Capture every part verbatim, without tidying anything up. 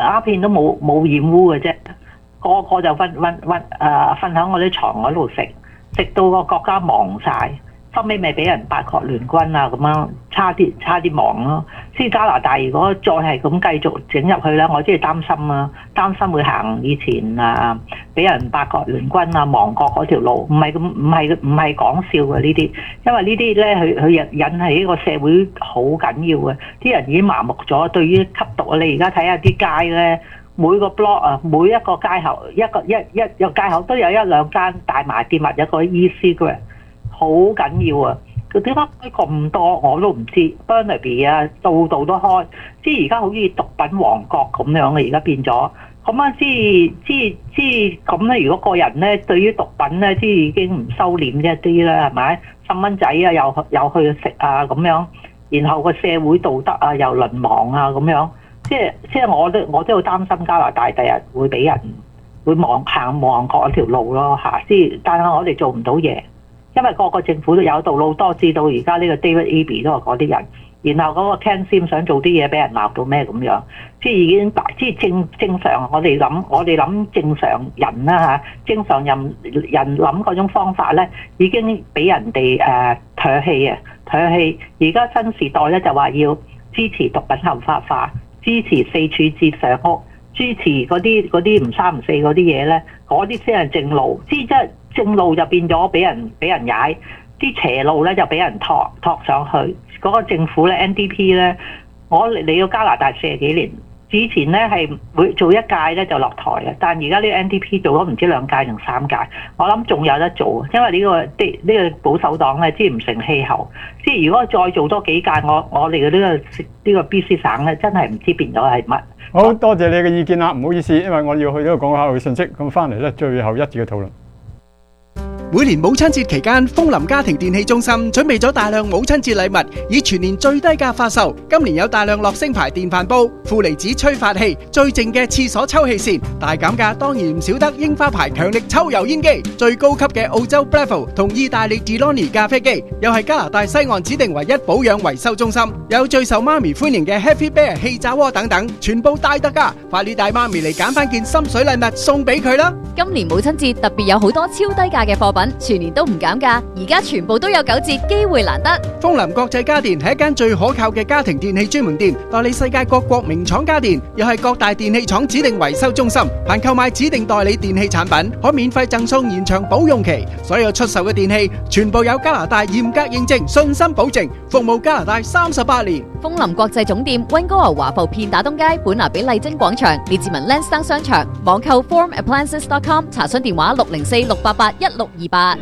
鴉片都冇冇染污嘅啫，個個就瞓瞓瞓誒瞓喺我啲床嗰度食，食到個國家亡晒。後尾咪俾人八國聯軍啊咁樣，差啲差啲亡咯。即係加拿大如果再係咁繼續整入去咧，我真係擔心啊，擔心會行以前啊俾人八國聯軍啊亡國嗰條路，唔係咁唔係唔係講笑嘅呢啲，因為呢啲咧佢佢引引起呢個社會好緊要嘅，啲人已經麻木咗對於吸毒啊！你而家睇下啲街咧，每個 block 啊，每一個街口一個一一個街口都有一兩間大麻店或者個 e-cigarette。好緊要啊！佢點解開咁多我都唔知 Burnaby 啊，度度都開，即係而家好似毒品王國咁樣嘅，而家變咗。咁啊，即係即係即係咁咧。如果個人咧對於毒品咧，即係已經唔收斂一啲啦，係咪？細蚊仔啊，又又去食啊咁樣，然後個社會道德啊又淪亡啊咁樣，即係即係我都我都好擔心加拿大第日會俾人會亡行亡國嗰條路咯嚇。即係但係我哋做唔到嘢。因為個個政府都有道路多知道，而家呢個 David Eby 都係嗰啲人，然後嗰個 Ken Sim 想做啲嘢俾人鬧到咩咁樣，即係已經即係正正常。我哋諗我哋諗正常人啦嚇，正常人人諗嗰種方法咧，已經俾人哋誒唾棄啊唾棄。而家新時代咧就話要支持毒品合法化，支持四處截上屋，支持嗰啲嗰啲唔三唔四嗰啲嘢咧，嗰啲先係正路。即係正路就變咗俾人俾人踩，啲邪路咧就俾人托托上去。嗰、那個政府咧 N D P 咧，我嚟到加拿大四十幾年，之前咧係會做一屆咧就落台嘅，但係而家呢個 N D P 做咗唔知兩屆定三屆，我諗仲有得做，因為呢、這個啲呢、這個保守黨咧之唔成氣候，即係如果再做多幾屆，我我哋嘅呢個呢、這個 B C 省咧真係唔知變咗係乜。 好多謝你嘅意見啦，唔好意思，因為我要去呢個廣告嘅信息，咁翻嚟咧最後一節嘅討論。 每年母親節期間，楓林家庭電器中心準備咗大量母親節禮物，以全年最低價發售。今年有大量樂聲牌電飯煲、負離子吹發器、最靜嘅廁所抽氣扇，大減價當然唔少得櫻花牌強力抽油煙機，最高級嘅澳洲 Breville 同意大利 Delonghi 咖啡機，又係加拿大西岸指定唯一保養維修中心，有最受媽咪歡迎嘅 Happy Bear 氣炸鍋等等，全部大特價，快啲帶媽咪嚟揀翻件心水禮物送俾佢啦！ 今年母親節特別有好多超低價嘅貨品。全年都唔減價，而家全部都有九折，機會難得。 楓林國際家電係一間最可靠嘅家庭電器專門店，代理世界各國名廠家電，又係各大電器廠指定維修中心。凡購買指定代理電器產品，可免費贈送延長保用期。所有出售嘅電器全部有加拿大嚴格認證，信心保證，服務加拿大三十八年。 楓林國際總店溫哥華華埠片打東街，本拿比麗晶廣場，列治文 Lansdowne 商場，網購 form appliances dot com， 查詢電話六零四六八八一六二八。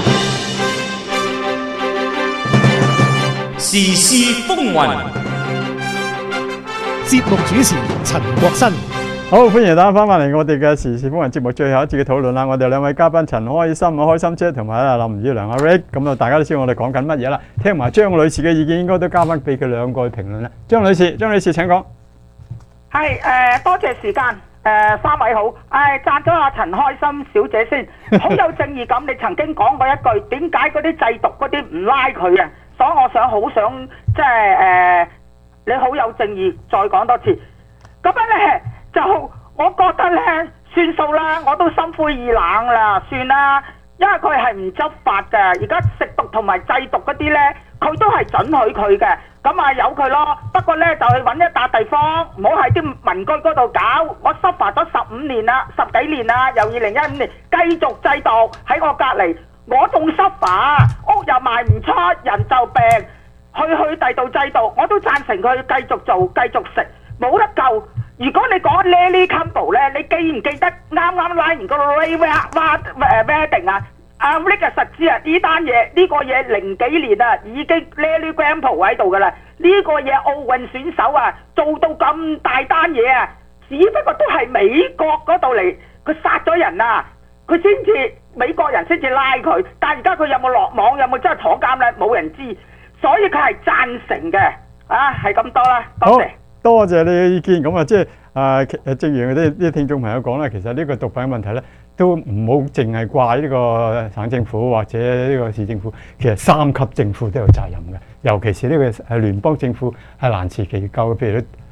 時事風雲， 節目主持陳國新。 好，歡迎大家翻返嚟我哋嘅時事風雲節目最後一節嘅討論啦。我哋兩位嘉賓陳開心啊，開心姐同埋啊林宇良阿 Rick， 咁啊大家都知道我哋講緊乜嘢啦。聽埋張女士嘅意見，應該都交翻俾佢兩個去評論啦。張女士，張女士請講。 係誒、呃，多謝時間。誒、呃、三位好，誒讚咗阿陳開心小姐先，好有正義感。你曾經講過一句，點解嗰啲製毒嗰啲唔拉佢啊？所以我想好想即係誒，你好有正義，再講多次。咁樣咧就我覺得咧算數啦，我都心灰意冷啦，算啦，因為佢係唔執法嘅。而家食毒同埋製毒嗰啲咧，佢都係准許佢嘅。咁啊由佢咯，不過咧就去揾一笪地方，唔好喺啲民居嗰度搞。我執法咗十五年啦，十幾年啦，由二零一五年繼續製毒喺我隔離，我仲執法，屋又賣唔出，人就病，去去第度製毒，我都贊成佢繼續做，繼續食，冇得救。如果你講 Lely Campbell 咧，你記唔記得啱啱拉完個 Ray Wedding 啊？阿 Rick 啊，實知啊，呢單嘢呢個嘢零幾年啊，已經 Lely Campbell 喺度噶啦。呢、這個嘢奧運選手啊，做到咁大單嘢啊，只不過都係美國嗰度嚟，佢殺咗人啊，佢先至美國人先至拉佢。但係而家佢有冇落網，有冇真係坐監咧？冇人知，所以佢係贊成嘅。啊，係咁多啦，多謝。 多謝你嘅意見。咁啊，即係啊，正如啲啲聽眾朋友講啦，其實呢個毒品問題咧，都唔好淨係怪呢個省政府或者呢個市政府，其實三級政府都有責任嘅。尤其是呢個係聯邦政府係難辭其咎。譬如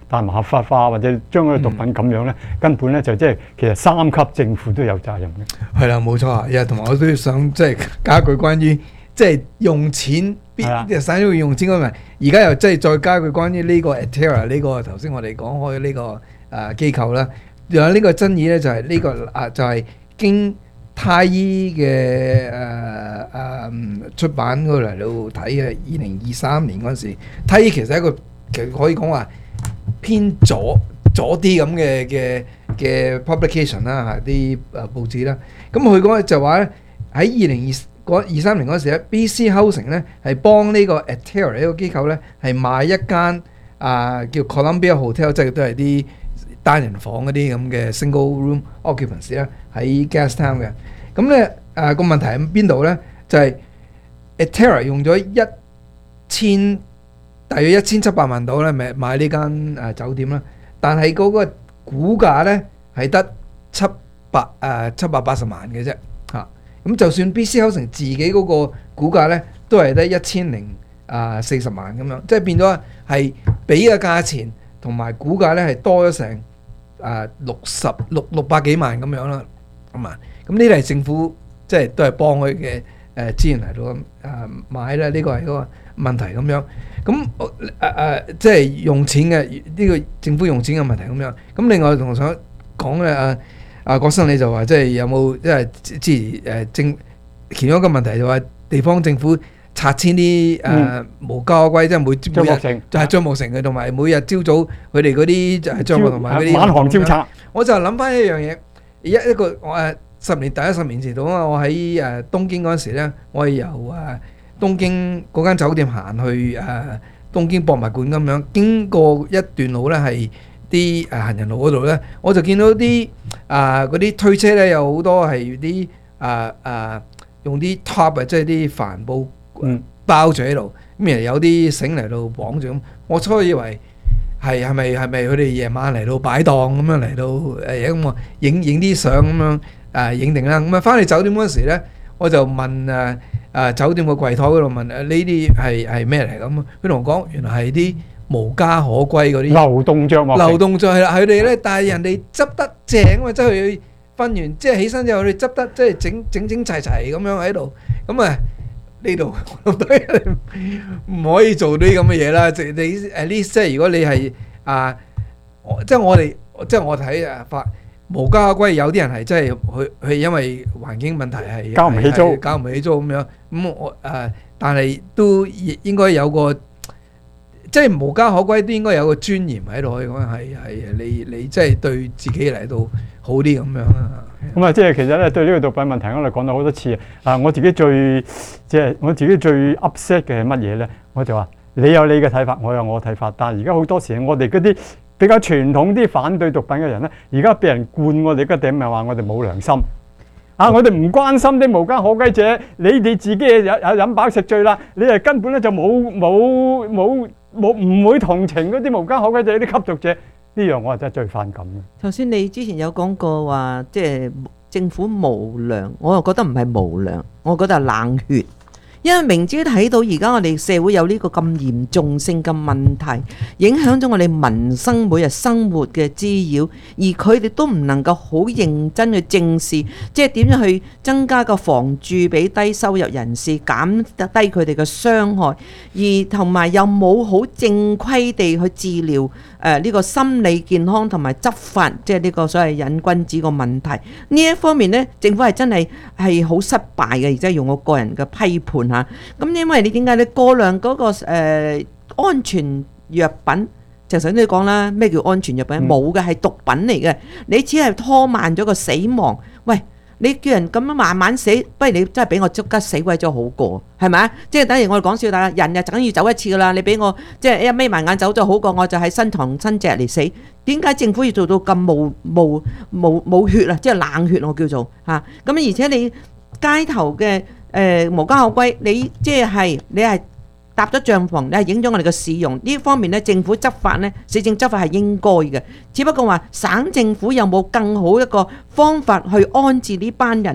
大麻合法化或者將嗰個毒品咁樣咧， 嗯、 根本咧就即係其實三級政府都有責任嘅。 係啦，冇錯啊！同埋我都想即係加句關於即係用錢必省咗用錢嗰問題，而家又即係再加句關於呢個 ATERA 呢個頭先我哋講開呢個誒機構啦，仲有呢個爭議咧就係呢、呢個啊就係、是、經太醫嘅誒誒出版嗰度嚟到睇嘅，二零二三年嗰陣時，太醫其實係一個其實可以講話偏左左啲咁嘅嘅嘅 publication 啦，啲誒報紙啦。咁佢講就話咧喺二零二二三年嗰時咧 ，B C Housing 咧係幫呢個 ATERA 呢個機構咧係買一間啊、呃、叫 Columbia Hotel， 即係都係啲單人房嗰啲咁嘅 single room occupancy 咧喺 Gastown 嘅。咁咧誒個問題喺邊度咧？就係、是、ATERA 用咗一千大約一千七百萬度咧，咪買呢間誒酒店啦。但係嗰個股價咧係得七百誒七百八十萬嘅啫嚇。咁就算 B C Housing 自己嗰個股價咧都係得一千零啊四十萬咁樣，即係變咗係比嘅價錢同埋股價咧係多咗成誒六十六六百幾萬咁樣啦。咁啊，咁呢啲係政府即係都係幫佢嘅誒資源嚟到誒買啦。呢個係嗰個問題咁樣。咁誒誒即係用錢嘅呢個政府用錢嘅問題咁樣。咁另外同我想講嘅啊啊郭生你就話即係有冇即係之前誒政其中一個問題就話地方政府拆遷啲誒無家可歸，即係每每日就係張木城嘅，同埋每日朝早佢哋嗰啲就係張木同埋嗰啲晚航招拆。 我就諗翻一樣嘢，一一個我誒十年第一十年前到啊，我喺誒東京嗰陣時咧，我係由誒東京嗰間酒店行去誒東京博物館咁樣，經過一段路咧係啲誒行人路嗰度咧，我就見到啲啊嗰啲推車咧有好多係啲啊啊用啲 top 啊，即係啲帆布包住喺度，咁然後有啲繩嚟到綁住咁。我初以為係係咪係咪佢哋夜晚嚟到擺檔咁樣嚟到誒咁我影影啲相咁樣誒影定啦。咁啊翻去酒店嗰陣時咧，我就問誒誒酒店個櫃台嗰度問誒呢啲係係咩嚟咁？佢同我講原來係啲無家可歸嗰啲流動帳幕， 流動帳係啦，佢哋咧，但係人哋執得正啊，即係佢瞓完即係起身之後，佢哋執得即係整整整齊齊咁樣喺度，咁啊呢度唔可以做啲咁嘅嘢啦。即係你誒呢，即係如果你係啊，即係我哋即係我睇啊法無家可歸，有啲人係真係佢佢因為環境問題係交唔起租， 交唔起租咁樣，咁我誒，但係都應該有個。即係無家可歸都應該有個尊嚴喺度，可以講係係你你即係對自己嚟到好啲咁樣啊。 咁啊，即係其實咧對呢個毒品問題，我哋講咗好多次啊。我自己最即係我自己最 upset 嘅係乜嘢咧？我就話你有你嘅睇法，我有我嘅睇法。但係而家好多時我哋嗰啲比較傳統啲反對毒品嘅人咧，而家俾人灌我哋嗰頂，咪話我哋冇良心啊！我哋唔關心啲無家可歸者，你哋自己有有飲飽食醉啦，你係根本咧就冇冇冇。冇唔會同情嗰啲無家可歸者啲吸毒者，呢樣我係真係最反感嘅。 頭先你之前有講過話，即係政府無良，我又覺得唔係無良，我覺得係冷血。因為明知睇到而家我哋社會有呢個咁嚴重性嘅問題，影響咗我哋民生每日生活嘅滋擾，而佢哋都唔能夠好認真去正視，即係點樣去增加個房住俾低收入人士，減低佢哋嘅傷害，而同埋又冇好正規地去治療誒呢個心理健康同埋執法，即係呢個所謂癮君子個問題。呢一方面呢，政府係真係係好失敗嘅，而且用我個人嘅批判嚇。咁因為你點解你過量嗰個誒安全藥品，就頭先你講啦，咩叫安全藥品？冇嘅，係毒品嚟嘅，你只係拖慢咗個死亡。喂，你叫人咁樣慢慢死，不如你真係俾我即刻死鬼咗好過，係咪啊？即係等於我哋講笑，但係人就梗要走一次噶啦。你俾我即係一眯埋眼走咗好過，我就喺身旁身隻嚟死。點解政府要做到咁冇冇冇冇血啊？即係冷血我叫做嚇。咁而且你街頭嘅。誒、呃、無家可歸，你即係你係搭咗帳篷，你係影咗我哋嘅市容呢方面咧，政府執法咧，市政執法係應該嘅。只不過話省政府有冇更好一個方法去安置呢班人呢？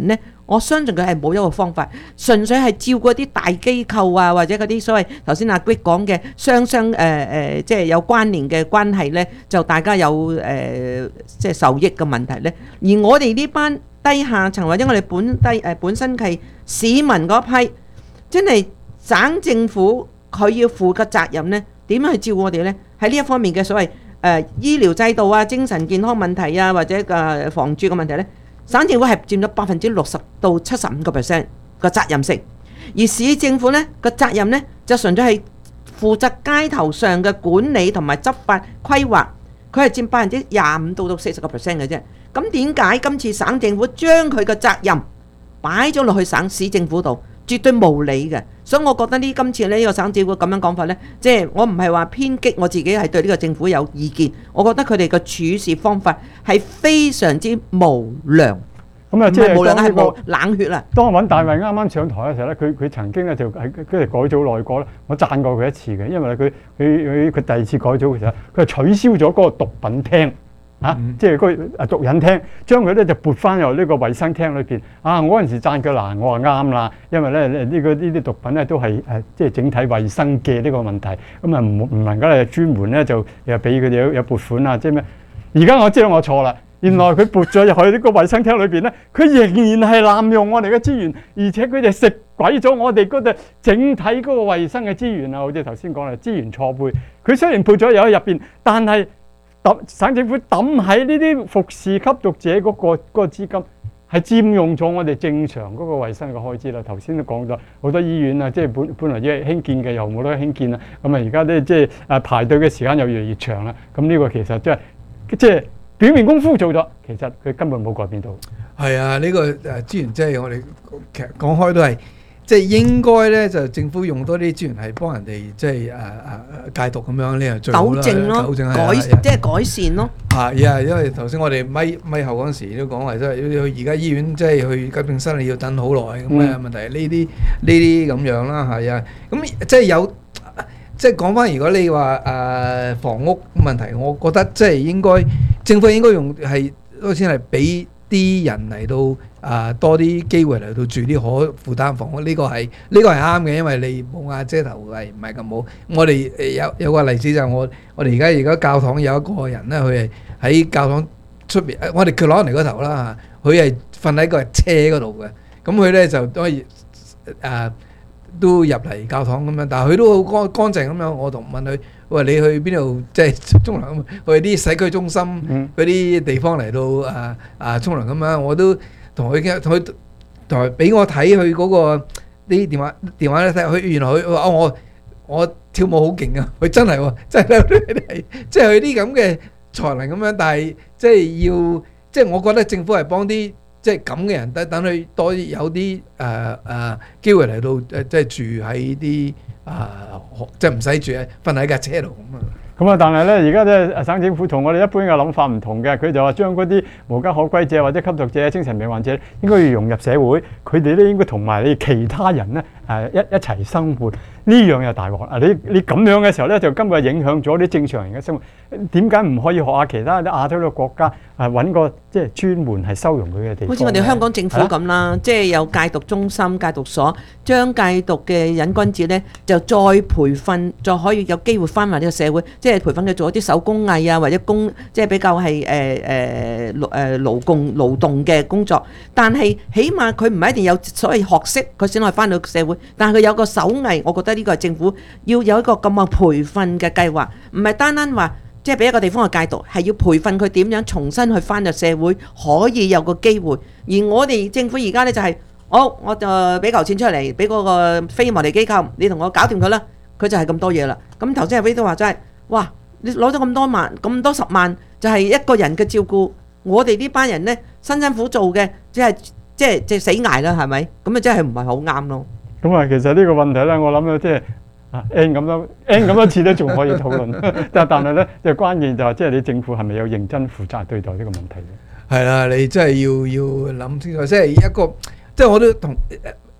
我相信佢係冇一個方法，純粹係照顧啲大機構啊，或者嗰啲所謂頭先阿 Greg 講嘅雙雙誒誒，即係有關聯嘅關係咧，就大家有誒、呃、即係受益嘅問題咧。而我哋呢班低下層或者我哋本低誒、呃、本身係市民嗰批，真係省政府佢要負嘅責任咧，點樣去照顧我哋咧？喺呢一方面嘅所謂誒、呃、醫療制度啊、精神健康問題啊，或者嘅房住嘅問題咧。省政府係佔咗百分之六十到七十五個 percent 個責任性，而市政府呢個責任呢就純粹係負責街頭上嘅管理同埋執法規劃，佢係佔百分之廿五到到四十個 percent 嘅啫。咁點解今次省政府將佢嘅責任擺咗落去省市政府度，絕對無理嘅？所以我覺得呢今次呢呢個省政府咁樣講法呢，即係我唔係話偏激，我自己係對呢個政府有意見。我覺得佢哋嘅處事方法係非常之無良。 咁啊，即係無良係當呢個冇冷血啦。 當尹大衛啱啱上台嘅時候咧，佢佢曾經咧就喺跟住改組內閣咧，我讚過佢一次嘅，因為佢佢佢佢第二次改組嘅時候，佢係取消咗嗰個毒品廳啊， 嗯、 即係嗰個毒癮廳，將佢咧就撥翻入呢個衞生廳裏邊。啊，我嗰陣時讚佢嗱，我話啱啦，因為咧呢個呢啲毒品咧都係誒即係整體衞生嘅呢個問題，咁啊唔唔能夠咧專門咧就又俾佢哋有有撥款啊，即係咩？而家我知道我錯啦。原來佢撥咗入去呢個衞生廳裏邊咧，佢仍然係濫用我哋嘅資源，而且佢哋食鬼咗我哋嗰度整體嗰個衞生嘅資源啊！好似頭先講啦，資源錯配。佢雖然撥咗入去入邊，但係揼省政府抌喺呢啲服侍吸毒者嗰、嗰個嗰、嗰個資金，係佔用咗我哋正常嗰個衞生嘅開支啦。頭先都講咗好多醫院啊，即係本本來要興建嘅又冇得興建啦。咁啊，而家咧即係誒排隊嘅時間又越嚟越長啦。咁呢個其實即係即係。表面功夫做咗，其實佢根本冇改變到。 係啊，呢、這個誒資源即係我哋其實講開都係，即係應該咧就政府用多啲資源係幫人哋即係誒誒戒毒咁樣，呢係最好啦。糾正咯， 糾正改即係改善咯。 啊，呀，因為頭先我哋咪咪後嗰陣時都講話，即係去而家醫院即係去急症室你要等好耐咁嘅問題，呢啲呢啲咁樣啦，係啊，咁即係有。即係講翻，如果你話誒、呃、房屋問題，我覺得即係應該政府應該用係多錢嚟俾啲人嚟到啊、呃、多啲機會嚟到住啲可負擔房屋，呢、這個係呢、這個係啱嘅，因為你冇瓦遮頭係唔係咁好。我哋誒有有個例子就係我我哋而家而家教堂有一個人咧，佢係喺教堂出邊，我哋叫攞嚟嗰頭啦嚇，佢係瞓喺個車嗰度嘅，咁佢咧就可以誒。呃都入嚟教堂咁樣，但係佢都好乾乾淨咁樣。我同問佢：喂，你去邊度？即係沖涼咁，去啲洗區中心嗰啲地方嚟到啊啊沖涼咁樣。我都同佢同佢同佢俾我睇佢嗰個啲電話電話咧睇，佢原來佢話：哦，我我跳舞好勁啊！佢真係喎，真係即係佢啲咁嘅才能咁樣。但係即係要即係我覺得政府係幫啲。即係咁嘅人，等等佢多啲有啲誒誒機會嚟到誒，即係住喺啲啊，即係唔使住啊，瞓喺架車度咁啊。 咁啊，但係咧，而家咧省政府同我哋一般嘅諗法唔同嘅，佢就話將嗰啲無家可歸者或者吸毒者、精神病患者應該要融入社會，佢哋咧應該同埋你其他人咧誒一一齊生活。呢樣又大鑊啊！你你咁樣嘅時候咧，就根本係影響咗啲正常人嘅生活。點解唔可以學下其他啲亞洲嘅國家啊？揾個即係專門係收容佢嘅地方。好似我哋香港政府咁啦，啊、即係有戒毒中心、戒毒所，將戒毒嘅癮君子咧就再培訓，再可以有機會翻埋呢個社會，即係培訓佢做一啲手工藝啊，或者工即係比較係誒誒勞誒勞工勞動嘅工作。但係起碼佢唔係一定有所謂學識，佢先可以翻到社會。但係佢有個手藝，我覺得呢個係政府要有一個咁嘅培訓嘅計劃，唔係單單話即係俾一個地方去戒毒，係要培訓佢點樣重新去翻入社會，可以有個機會。而我哋政府而家呢，就係、是，好，我就俾嚿錢出嚟，俾嗰個非牟利機構，你同我搞掂佢啦，佢就係咁多嘢啦。咁頭先阿威都話真係，哇！你攞咗咁多萬，咁多十萬，就係一個人嘅照顧，我哋呢班人呢，辛辛苦做嘅，即係即係即係死捱啦，係咪？咁啊真係唔係好啱咯。 咁啊，其實呢個問題咧，我諗咧，即係啊 N 咁多 N 咁多次都仲可以討論，但但係咧，就關鍵就係即係你政府係咪有認真負責對待呢個問題咧？ 係啦，你真係要要諗清楚，即係一個，即係我都同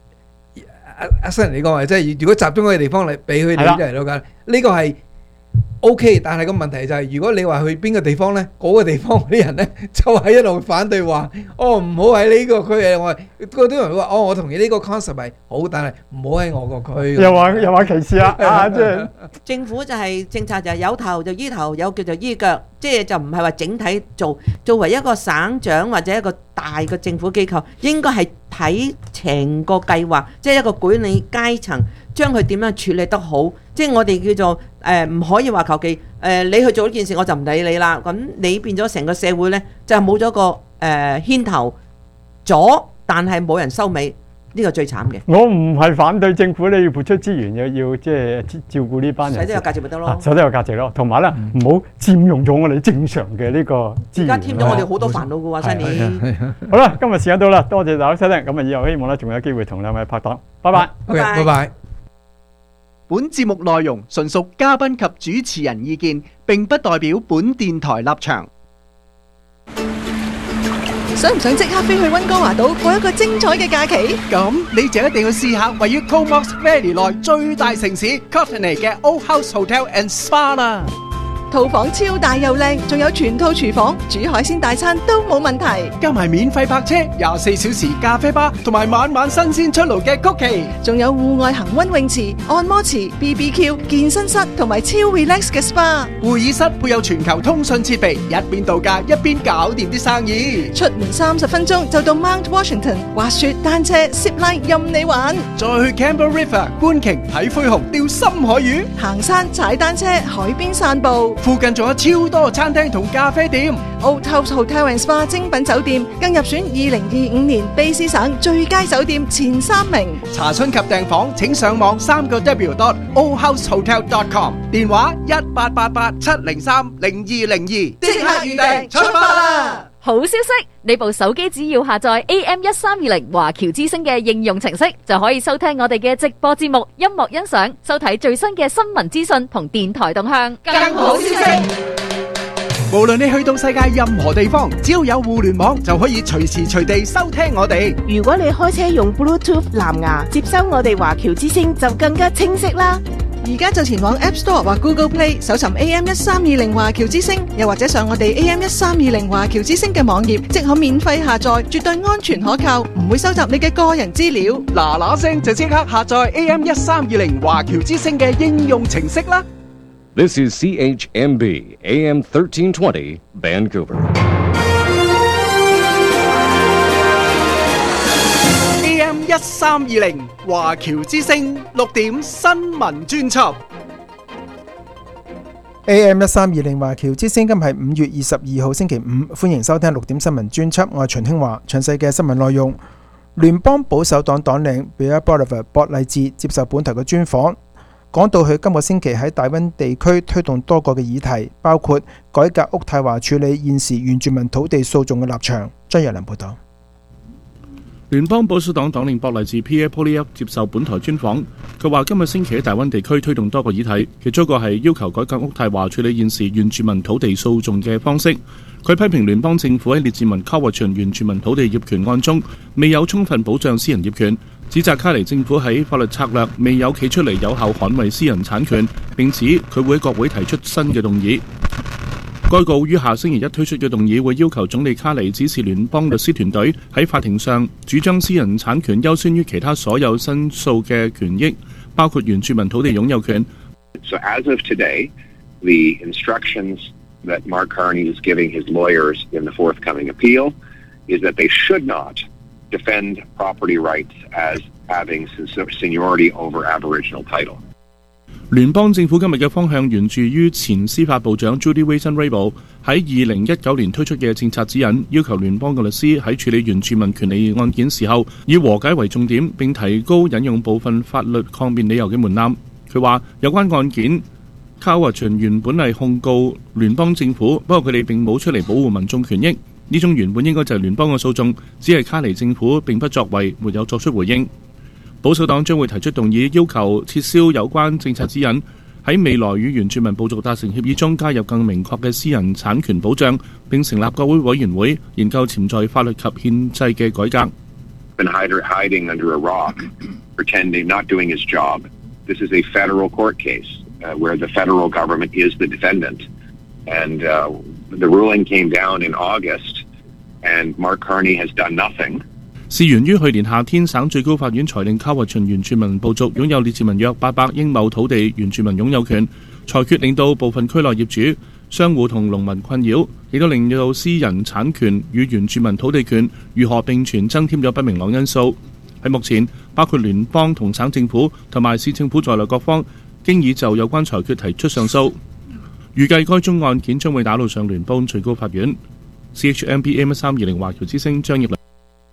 阿阿新人你講話，即係如果集中嗰個地方嚟俾佢哋嚟到㗎，呢個係 OK， 但係個問題就係、是，如果你話去邊個地方呢，嗰、那個地方啲人呢，就係一路反對話，哦唔好喺呢個區誒，我嗰啲人話，哦我同意呢個 concept 係好，但係唔好喺我個區。 又話又話歧視啦，啊即係政府就係政策就係有頭就醫頭，有腳就醫腳，即係就唔係話整體做。作為一個省長或者一個大嘅政府機構，應該係睇成個計劃，即係一個管理階層，將佢點樣處理得好。即係我哋叫做誒唔可以話求其誒你去做呢件事我就唔理你啦，咁你變咗成個社會呢，就冇咗個誒、呃、牽頭咗，但係冇人收尾，呢、這個最慘嘅。 我唔係反對政府你要付出資源，又要即係照顧呢班人， 使得有價值咪得咯， 使得有價值咯，同埋咧唔好佔用咗我哋正常嘅呢個資源。 而家添咗我哋好多煩惱嘅喎，新年。 好啦，今日時間到啦，多謝大家收聽，咁啊以後希望咧仲有機會同兩位拍檔，拜拜。 OK， 拜拜。 本節目內容純屬嘉賓及主持人意見，並不代表本電台立場。 想唔想即刻飛去溫哥華島過一個精彩嘅假期？ 咁你就一定要試下位於 Comox Valley 內最大城市 Courtenay 嘅 Old House Hotel and Spa 啦。 套房超大又靚，仲有全套廚房，煮海鮮大餐都冇問題。 加埋免費泊車、廿四小時咖啡吧，同埋晚晚新鮮出爐嘅曲奇， 仲有戶外恒溫泳池、按摩池、B B Q、健身室同埋超 relax 嘅 S P A。 會議室配有全球通訊設備，一邊度假一邊搞掂啲生意。 出門三十分鐘就到 Mount Washington， 滑雪、單車、zip line 任你玩。 再去 Campbell River 觀鯨睇灰熊、釣深海魚， 行山、踩單車、海邊散步。 附近仲有超多餐廳同咖啡店。 Old House Hotel and Spa 精品酒店更入選二零二五年卑詩省最佳酒店前三名。 查詢及訂房請上網三個 W dot old house hotel dot com， 電話一八八八七零三零二零二，即刻預訂出發啦！ 好消息，你部手機只要下載 A M 一三二零華僑之聲嘅應用程式，就可以收聽我哋嘅直播節目、音樂欣賞、收睇最新嘅新聞資訊同電台動向。 更好消息， 無論你去到世界任何地方，只要有互聯網就可以隨時隨地收聽我哋。 如果你開車用 Bluetooth 藍牙接收我哋華僑之聲，就更加清晰啦。 而家就前往 App Store 或 Google Play 搜尋 A M 一三二零華僑之聲，又或者上我哋 A M 一三二零華僑之聲嘅網頁，即可免費下載，絕對安全可靠，唔會收集你嘅個人資料。 嗱嗱聲就即刻下載 A M 一三二零華僑之聲嘅應用程式啦。 This is C H M B A M thirteen twenty Vancouver。 一三二零華僑之聲六點新聞專輯。 A M 一三二零華僑之聲今日係五月二十二號星期五，歡迎收聽六點新聞專輯。我係秦興華，詳細嘅新聞內容。聯邦保守黨黨領 Bear Bolivar 博勵治接受本台嘅專訪，講到佢今個星期喺大溫地區推動多個嘅議題，包括改革渥太華處理現時原住民土地訴訟嘅立場。張若良報道。 聯邦保守黨黨領博勵治 Pierre Poilievre 接受本台專訪，佢話今日星期喺大溫地區推動多個議題，其中一個係要求改革渥太華處理現時原住民土地訴訟嘅方式。佢批評聯邦政府喺列治文卡沃泉原住民土地業權案中未有充分保障私人業權，指責卡尼政府喺法律策略未有企出嚟有效捍衛私人產權，並指佢會喺國會提出新嘅動議。該告於下星期一推出嘅動議會要求總理卡尼指示聯邦律師團隊喺法庭上主張私人產權優先於其他所有申訴嘅權益，包括原住民土地擁有權。 So as of today, the instructions that Mark Carney is giving his lawyers in the forthcoming appeal is that they should not defend property rights as having seniority over Aboriginal title. 聯邦政府今日嘅方向源自於前司法部長 Judy Wilson-Raybould 喺二零一九年推出嘅政策指引，要求聯邦嘅律師喺處理原住民權利案件時候，以和解為重點，並提高引用部分法律抗辯理由嘅門檻。佢話有關案件，卡華泉原本係控告聯邦政府，不過佢哋並冇出嚟保護民眾權益。呢種原本應該就係聯邦嘅訴訟，只係卡尼政府並不作為，沒有作出回應。保守黨將會提出動議，要求撤銷有關政策指引，喺未來與原住民部族達成協議中加入更明確嘅私人產權保障，並成立國會委員會研究潛在法律及憲制嘅改革。 Been hiding under a rock, pretending not doing his job. This is a federal court case. uh, where the federal government is the defendant. And uh, the ruling came down in August, and Mark Carney has done nothing. 事源於去年夏天，省最高法院裁定卡維遜原住民部族擁有列治文約八百英畝土地原住民擁有權，裁決令到部分區內業主、商戶同農民困擾，亦都令到私人產權與原住民土地權如何並存增添咗不明朗因素。喺目前，包括聯邦同省政府同埋市政府在內各方，經已就有關裁決提出上訴。預計該宗案件將會打到上聯邦最高法院。C H M B A M 三二零華僑之聲張業良。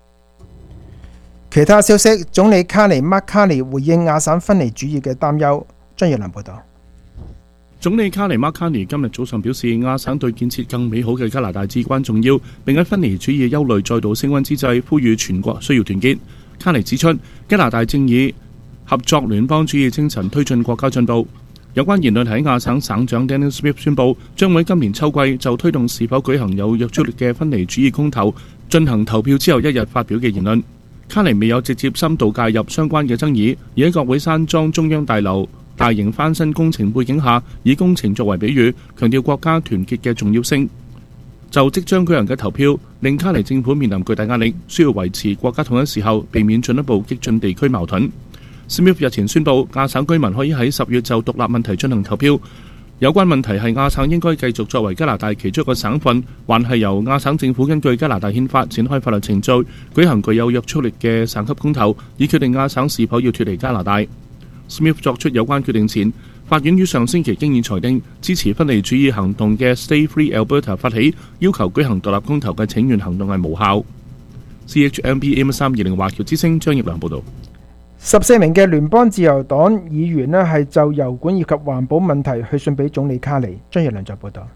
其他消息，總理卡尼麥卡尼回應亞省分離主義嘅擔憂。張業良報導。 總理卡尼麥卡尼今日早上表示，亞省對建設更美好嘅加拿大至關重要，並喺分離主義憂慮再度升溫之際，呼籲全國需要團結。卡尼指出，加拿大正以合作聯邦主義精神推進國家進步。有關言論喺亞省省長 Daniel Smith 宣布，將會今年秋季就推動是否舉行有約束力嘅分離主義公投進行投票之後一日發表嘅言論。卡尼未有直接深度介入相關嘅爭議，而喺國會山莊中央大樓大型翻新工程背景下，以工程作為比喻，強調國家團結嘅重要性。就即將舉行嘅投票，令卡尼政府面臨巨大壓力，需要維持國家統一時候，避免進一步激進地區矛盾。Smith 日前宣布，亞省居民可以喺十月就獨立問題進行投票。有關問題係亞省應該繼續作為加拿大其中一個省份，還係由亞省政府根據加拿大憲法展開法律程序，舉行具有約束力嘅省級公投，以決定亞省是否要脫離加拿大。Smith 作出有關決定前，法院於上星期經已裁定，支持分離主義行動嘅 Stay Free Alberta 發起要求舉行獨立公投嘅請願行動係無效。C H M B A M 三二零華僑之聲張業良報導。 十四名嘅聯邦自由黨議員呢係就油管以及環保問題去信俾總理卡尼。張業良再報導。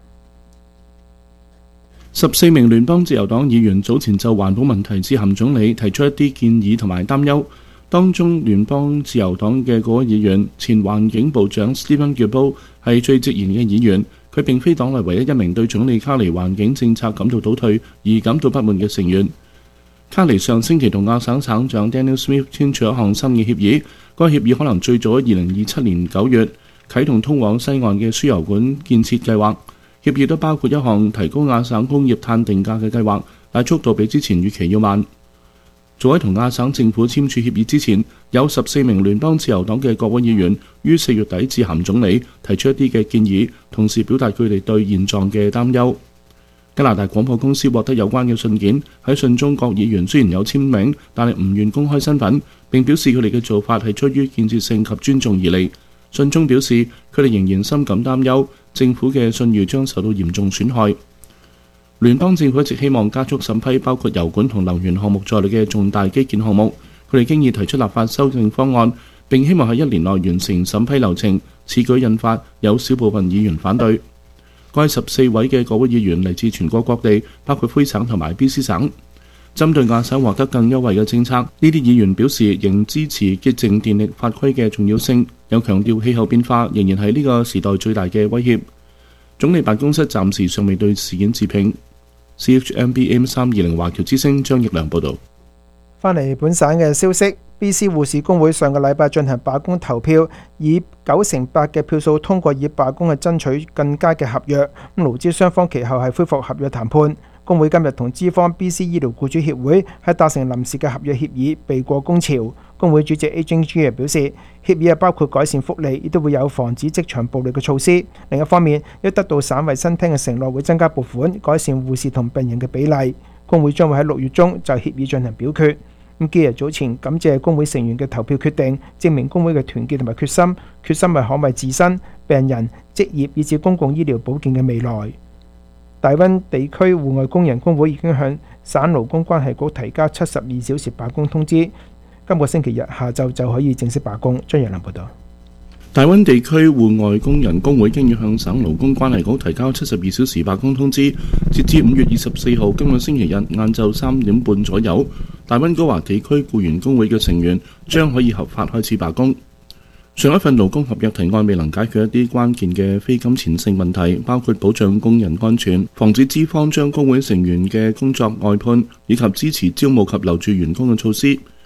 十四名聯邦自由黨議員早前就環保問題致函總理，提出一啲建議同埋擔憂。當中聯邦自由黨嘅嗰位議員前環境部長 Stephen Guilbeault 係最直言嘅議員，佢並非黨內唯一一名對總理卡尼環境政策感到倒退而感到不滿嘅成員。卡尼上星期同亞省省長 Daniel Smith 簽署一項新嘅協議，該協議可能最早喺二零二七年九月啟動通往西岸嘅輸油管建設計劃。協議都包括一項提高亞省工業碳定價嘅計劃，但速度比之前預期要慢。早喺同亞省政府簽署協議之前，有十四名聯邦自由黨嘅國會議員於四月底致函總理，提出一啲嘅建議，同時表達佢哋對現狀嘅擔憂。加拿大廣播公司獲得有關嘅信件，喺信中各議員雖然有簽名，但係唔願公開身份，並表示佢哋嘅做法係出於建設性及尊重而嚟。信中表示，佢哋仍然深感擔憂，政府嘅信譽將受到嚴重損害。聯邦政府一直希望加速審批包括油管同能源項目在內嘅重大基建項目，佢哋經已提出立法修正方案，並希望喺一年內完成審批流程。此舉引發有少部分議員反對。該十四位嘅國會議員嚟自全國各地，包括魁省同埋 B C 省。針對亞省獲得更優惠嘅政策，呢啲議員表示仍支持潔淨電力法規嘅重要性，又強調氣候變化仍然係呢個時代最大嘅威脅。總理辦公室暫時尚未對事件置評。C H M B M 三二零華僑之聲張業良報導。 翻嚟本省嘅消息 ，B C 護士工會上個禮拜進行罷工投票，以九成八嘅票數通過以罷工去爭取更佳嘅合約。咁勞資雙方其後係恢復合約談判。工會今日同資方 B C 醫療僱主協會係達成臨時嘅合約協議，避過工潮。工會主席 Adrian G 表示，協議係包括改善福利，亦都會有防止職場暴力嘅措施。另一方面，亦得到省衛生廳嘅承諾，會增加撥款，改善護士同病人嘅比例。工會將會喺六月中就協議進行表決。咁基日早前感謝工會成員嘅投票決定，證明工會嘅團結同埋決心，決心係捍衛自身、病人、職業以至公共醫療保健嘅未來。大溫地區戶外工人工會已經向省勞工關係局提交七十二小時罷工通知，今個星期日下晝就可以正式罷工。張陽林報導。 大溫地區戶外工人工會經已向省勞工關係局提交七十二小時罷工通知，截至五月二十四號今個星期日晏晝三點半左右，大溫哥華地區僱員工會嘅成員將可以合法開始罷工。上一份勞工合約提案未能解決一啲關鍵嘅非金錢性問題，包括保障工人安全、防止資方將工會成員嘅工作外判，以及支持招募及留住員工嘅措施。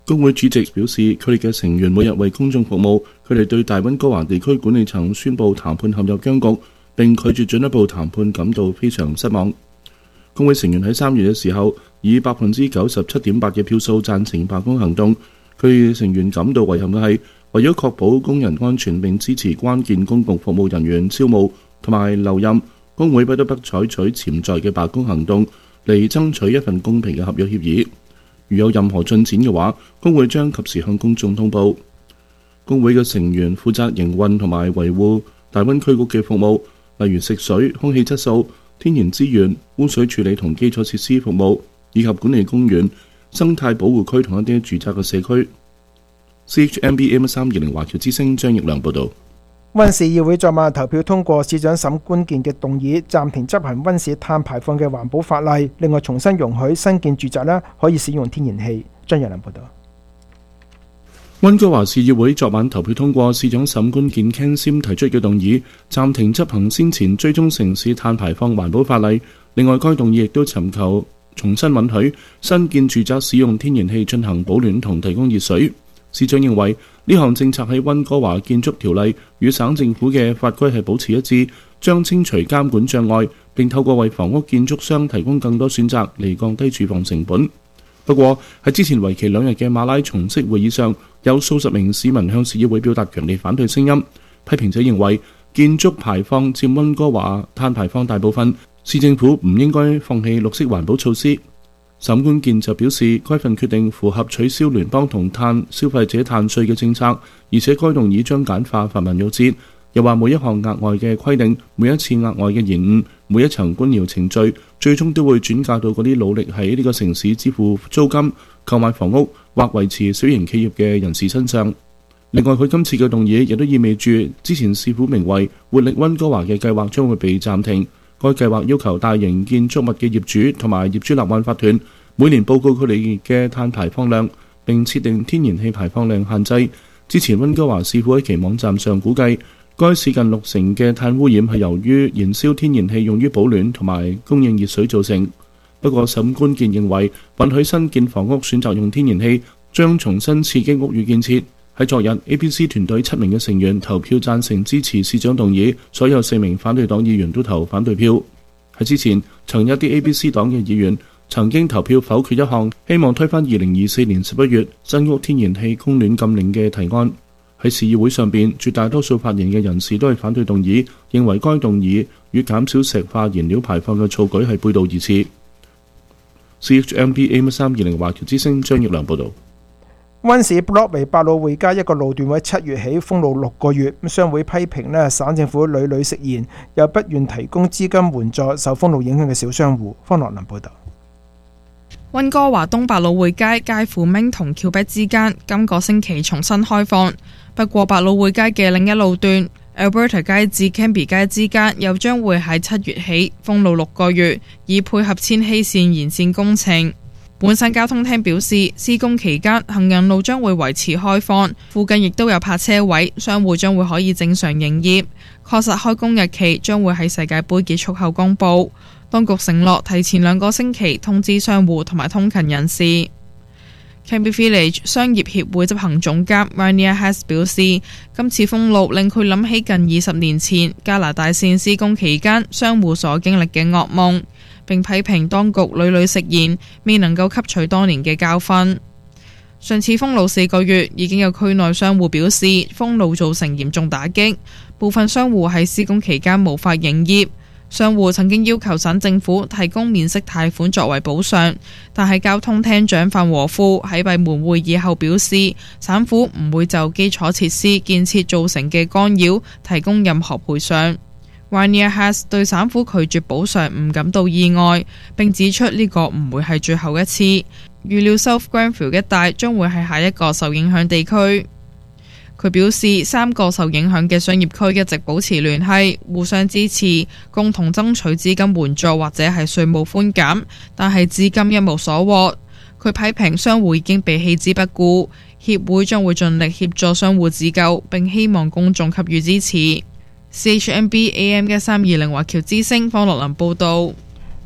工會主席表示，佢哋嘅成員每日為公眾服務，佢哋對大溫哥華地區管理層宣布談判陷入僵局並拒絕進一步談判感到非常失望。工會成員喺三月嘅時候以百分之九十七點八嘅票數贊成罷工行動。佢哋成員感到遺憾嘅係，為咗確保工人安全並支持關鍵公共服務人員招募同埋留任，工會不得不採取潛在嘅罷工行動嚟爭取一份公平嘅合約協議。如有任何進展嘅話，工會將及時向公眾通報。工會嘅成員負責營運同埋維護大溫區局嘅服務，例如食水、空氣質素、天然資源、污水處理同基礎設施服務，以及管理公園、生態保護區同一啲住宅嘅社區。C H M B A M 三二零華僑之聲張奕良報導。 溫市議會昨晚投票通過市長沈觀健嘅動議，暫停執行溫市碳排放嘅環保法例，另外重新容許新建住宅咧可以使用天然氣。張奕良報導。 溫哥華市議會昨晚投票通過市長沈觀健 Ken Sim 提出嘅動議，暫停執行先前追蹤城市碳排放環保法例。另外，該動議亦都尋求重新允許新建住宅使用天然氣進行保暖同提供熱水。市長認為呢項政策喺溫哥華建築條例與省政府嘅法規係保持一致，將清除監管障礙，並透過為房屋建築商提供更多選擇嚟降低住房成本。不過喺之前為期兩日嘅馬拉松式會議上，有數十名市民向市議會表達強烈反對聲音。批評者認為建築排放佔溫哥華碳排放大部分，市政府唔應該放棄綠色環保措施。沈觀健就表示，該份決定符合取消聯邦同碳消費者碳稅嘅政策，而且該動議將簡化繁文縟節。又話每一項額外嘅規定，每一次額外嘅延誤，每一層官僚程序，最終都會轉嫁到嗰啲努力喺呢個城市支付租金、購買房屋或維持小型企業嘅人士身上。另外，佢今次嘅動議亦都意味住之前市府名為活力溫哥華嘅計劃將會被暫停。該計劃要求大型建築物嘅業主同埋業主立案法團每年報告佢哋嘅碳排放量，並設定天然氣排放量限制。之前溫哥華市府喺其網站上估計，該市近六成嘅碳污染係由於燃燒天然氣用於保暖同埋供應熱水造成。不過沈觀健認為，允許新建房屋選擇用天然氣，將重新刺激屋宇建設。喺昨日 A B C 團隊七名嘅成員投票贊成支持市長動議，所有四名反對黨議員都投反對票。喺之前，曾有一啲 A B C 黨嘅議員曾經投票否決一項希望推翻二零二四年十一月新屋天然氣供暖禁令嘅提案。喺市議會上邊，絕大多數發言嘅人士都係反對動議，認為該動議與減少石化燃料排放嘅措舉係背道而馳。C H M B A M 三二零華僑之聲張奕良報導。 溫市 Broadway 百老匯街一個路段會七月起封路六個月，商會批評呢省政府屢屢食言，又不願提供資金援助受封路影響嘅小商戶。方樂林報導。 溫哥華東百老匯街介乎明同橋北之間，今個星期重新開放。不過百老匯街嘅另一路段 Alberta 街至 Cambie 街之間又將會喺七月起封路六個月，以配合千禧線延線工程。本身交通廳表示，施工期間行人路將會維持開放，附近亦都有泊車位，商戶將會可以正常營業。確實開工日期將會喺世界盃結束後公佈。當局承諾提前兩個星期通知商戶同埋通勤人士。Cambie Village 商業協會執行總監 Rania Haas 表示，今次封路令佢諗起近二十年前加拿大線施工期間商戶所經歷嘅噩夢，並批評當局屢屢食言，未能夠吸取當年嘅教訓。上次封路四個月，已經有區內商戶表示封路造成嚴重打擊，部分商戶喺施工期間無法營業。商戶曾經要求省政府提供免息貸款作為補償，但係交通廳長范和富喺閉門會議後表示，省府唔會就基礎設施建設造成嘅干擾提供任何賠償。Rania Haas 對省府拒絕補償唔感到意外，並指出呢個唔會係最後一次。預料 South Grenville 一帶將會係下一個受影響地區。佢表示，三個受影響嘅商業區一直保持聯繫，互相支持，共同爭取資金援助或者係稅務寬減，但係至今一無所獲。佢批評商戶已經被棄之不顧，協會將會盡力協助商戶自救，並希望公眾給予支持。C H M B A M 一三二零華僑之聲方樂林報道。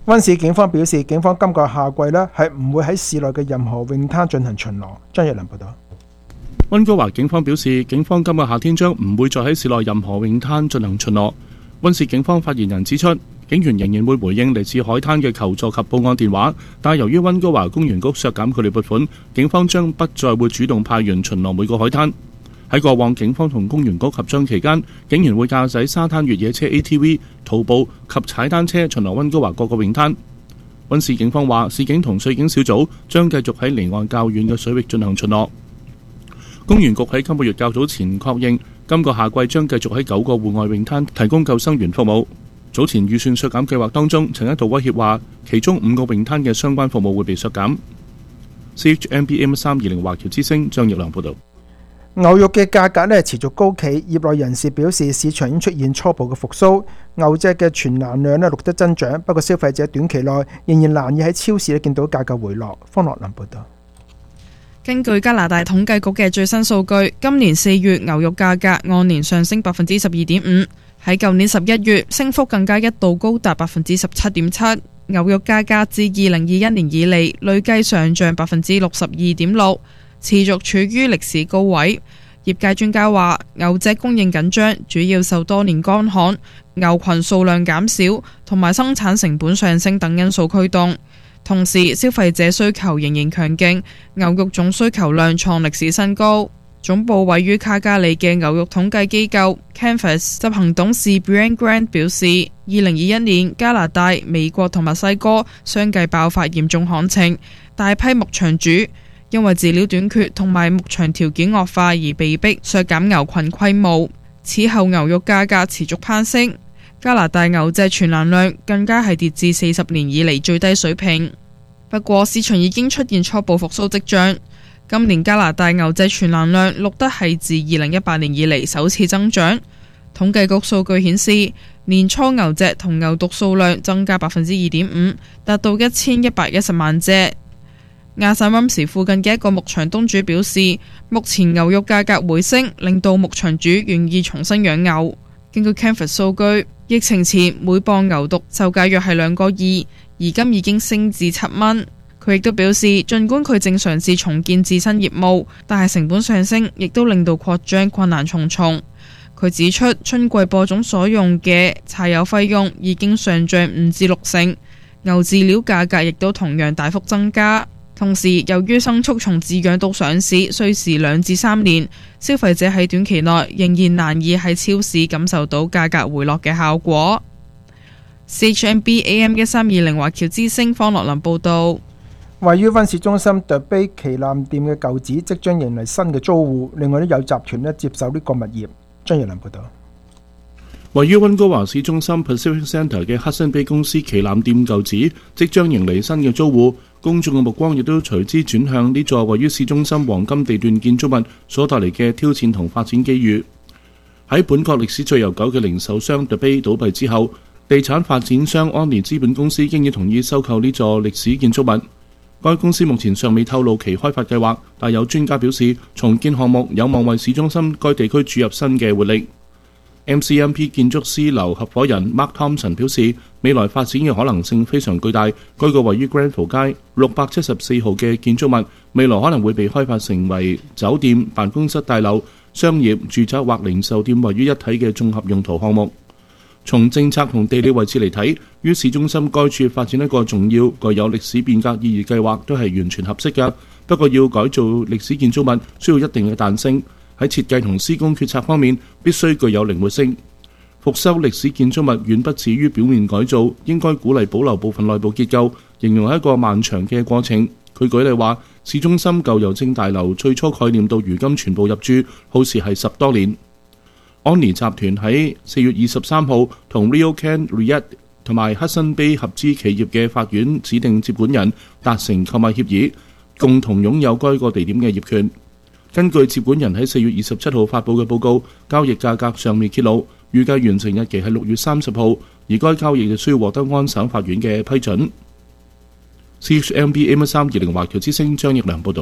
溫市警方表示，警方今個夏季呢係唔會喺市內嘅任何泳灘進行巡邏。張日良報道。 溫哥華警方表示，警方今個夏天將唔會再喺市內任何泳灘進行巡邏。溫市警方發言人指出，警員仍然會回應嚟自海灘嘅求助及報案電話，但係由於溫哥華公園局削減佢哋撥款，警方將不再會主動派員巡邏每個海灘。喺過往警方同公園局合作期間，警員會駕駛沙灘越野車 A T V、徒步及踩單車巡邏溫哥華各個泳灘。溫市警方話，市警同水警小組將繼續喺離岸較遠嘅水域進行巡邏。公園局喺今個月較早前確認，今個夏季將繼續喺九個戶外泳灘提供救生員服務。早前預算削減計劃當中，曾一度威脅話，其中五個泳灘嘅相關服務會被削減。C H M B A M 三二零華僑之聲張奕良報導。 牛肉嘅價格呢持續高企，業內人士表示市場已經出現初步嘅復甦，牛隻嘅存欄量呢錄得增長，不過消費者短期內仍然難以喺超市呢見到價格回落。方樂林報導。 根據加拿大統計局嘅最新數據，今年四月牛肉價格按年上升百分之十二點五，喺舊年十一月升幅更加一度高達百分之十七點七。牛肉價格自二零二一年以嚟累計上漲百分之六十二點六。持續處於歷史高位。業界專家話，牛隻供應緊張，主要受多年乾旱、牛群數量減少同埋生產成本上升等因素驅動。同時，消費者需求仍然強勁，牛肉總需求量創歷史新高。總部位於卡加里嘅牛肉統計機構 Canvas 執行董事 Brian Grant 表示，二零二一年加拿大、美國同墨西哥相繼爆發嚴重旱情，大批牧場主因為飼料短缺同埋牧場條件惡化而被迫削減牛群規模。此後牛肉價格持續攀升，加拿大牛隻存欄量更加係跌至四十年以嚟最低水平。不過市場已經出現初步復甦跡象，今年加拿大牛隻存欄量錄得係自二零一八年以嚟首次增長。統計局數據顯示，年初牛隻同牛犢數量增加百分之二點五，達到一千一百一十萬隻。亞薩溫時附近嘅一個牧場東主表示，目前牛肉價格回升，令到牧場主願意重新養牛。根據 Canvas 數據，疫情前每磅牛犢售價約係兩個二，而今已經升至七蚊。佢亦都表示，儘管佢正嘗試重建自身業務，但係成本上升，亦都令到擴張困難重重。佢指出，春季播種所用嘅柴油費用已經上漲五至六成，牛飼料價格亦都同樣大幅增加。同時，由於牲畜從飼養到上市需時兩至三年，消費者喺短期內仍然難以喺超市感受到價格回落嘅效果。C H M B A M 一三二零華僑之聲方樂林報導。 位於溫市中心 The Bay 旗艦店嘅舊址即將迎嚟新嘅租戶，另外都有集團咧接手呢個物業。張日良報導。 位於溫哥華市中心 Pacific Centre 嘅 Hudson Bay 公司旗艦店舊址即將迎嚟新嘅租戶，公眾嘅目光亦都隨之轉向呢座位於市中心黃金地段建築物所帶嚟嘅挑戰同發展機遇。喺本國歷史最悠久嘅零售商 The Bay 倒閉之後，地產發展商安妮資本公司經已同意收購呢座歷史建築物。該公司目前尚未透露其開發計劃，但有專家表示，重建項目有望為市中心該地區注入新嘅活力。M C M P 建築師樓合夥人 Mark Thompson 表示，未來發展嘅可能性非常巨大。該個位於 Granville 街六百七十四號嘅建築物，未來可能會被開發成為酒店、辦公室大樓、商業、住宅或零售店位於一體嘅綜合用途項目。從政策同地理位置嚟睇，於市中心該處發展一個重要、具有歷史變革意義計劃都係完全合適嘅。不過要改造歷史建築物需要一定嘅彈性，喺設計同施工決策方面必須具有靈活性。復修歷史建築物遠不止於表面改造，應該鼓勵保留部分內部結構，形容係一個漫長嘅過程。佢舉例話，市中心舊郵政大樓最初概念到如今全部入住，耗時係十多年。安妮集團喺四月二十三號同 RioCan REIT 同埋 Hudson Bay 合資企業嘅法院指定接管人達成購買協議，共同擁有該個地點嘅業權。根據接管人喺四月二十七號發布嘅報告，交易價格尚未揭露，預計完成日期係六月三十號，而該交易就需要獲得安省法院嘅批准。C H M B A M 三二零華僑之聲張奕良報導。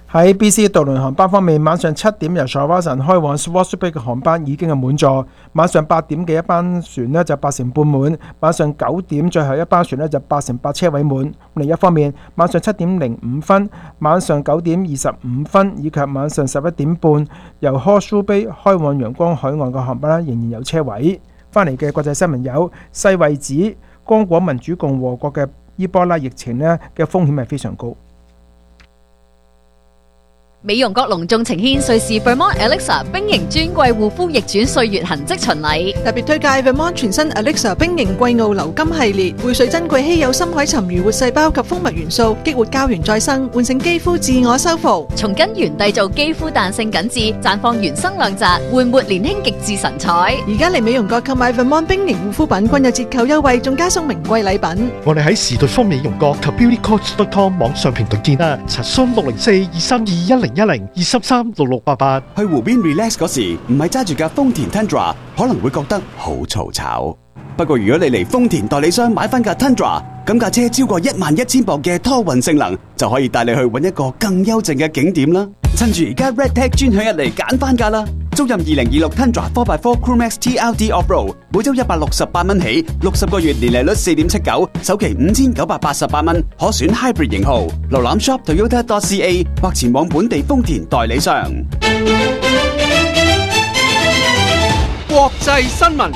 喺 B C 渡輪航班方面，晚上七點由沙巴神開往 Swartz Bay 嘅航班已經係滿座，晚上八點嘅一班船呢就八成半滿，晚上九點最後一班船呢就八成八車位滿。另一方面，晚上七點零五分、晚上九點二十五分以及晚上十一點半由 Horseshoe Bay 開往陽光海岸嘅航班仍然有車位。翻嚟嘅國際新聞有世衛指剛果民主共和國嘅伊波拉疫情呢嘅風險係非常高。 美容閣隆重呈獻瑞士 Vermont Elixir 冰凝專櫃護膚逆轉歲月痕跡巡禮， 特別推介 Vermont 全新 Elixir 冰凝季奧流金系列，匯萃珍貴稀有深海沉魚活細胞及蜂蜜元素，激活膠原再生，喚醒肌膚自我修復， 從根源締造肌膚彈性緊緻，綻放原生亮澤，煥活年輕極致神采。 而家嚟美容閣購買 Vermont 冰凝護膚品，均有折扣優惠，仲加送名貴禮品。 我哋喺時代方美容閣及 beauty coach dot com 網上平台見啦，查詢六零四二三二一零一零二三三六六八八。 去湖邊 relax 嗰時，唔係揸住架豐田 Tundra， 可能會覺得好嘈吵。不過如果你嚟豐田代理商買翻架 Tundra， 咁架車超過一萬一千磅嘅拖運性能，就可以帶你去揾一個更幽靜嘅景點啦。趁住而家 Red Tag 專享日嚟揀翻架啦！租任二零二六 Tundra four by four Crew Max T L D Off-Road， 每周一百六十八蚊起，六十個月年利率四點七九，首期五千九百八十八蚊，可選 Hybrid 型號。瀏覽 shop toyota dot c a 或前往本地豐田代理商。 國際新聞。